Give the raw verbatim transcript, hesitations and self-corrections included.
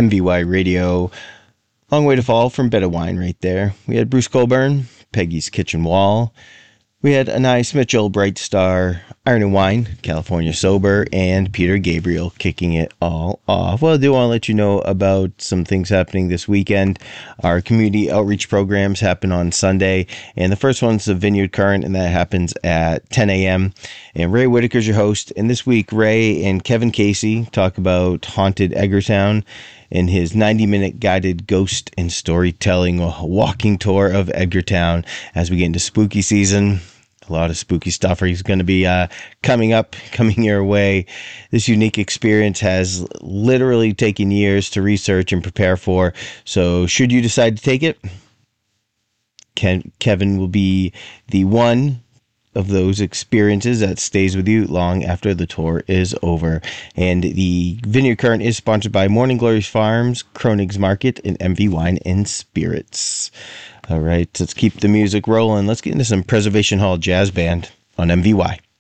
M V Y Radio. Long Way to Fall from Bed of Wine right there. We had Bruce Colburn, Peggy's Kitchen Wall. We had Anais Mitchell, Bright Star, Iron and Wine, California Sober, and Peter Gabriel kicking it all off. Well, I do want to let you know about some things happening this weekend. Our community outreach programs happen on Sunday, and the first one's the Vineyard Current, and that happens at ten a.m. And Ray Whitaker's your host, and this week Ray and Kevin Casey talk about haunted Edgartown in his ninety-minute guided ghost and storytelling walking tour of Edgartown as we get into spooky season. A lot of spooky stuff is going to be uh, coming up, coming your way. This unique experience has literally taken years to research and prepare for. So should you decide to take it, Ken- Kevin will be the one of those experiences that stays with you long after the tour is over. And the Vineyard Current is sponsored by Morning Glories Farms, Kronig's Market, and M V Wine and Spirits. All right, let's keep the music rolling. Let's get into some Preservation Hall Jazz Band on M V Y.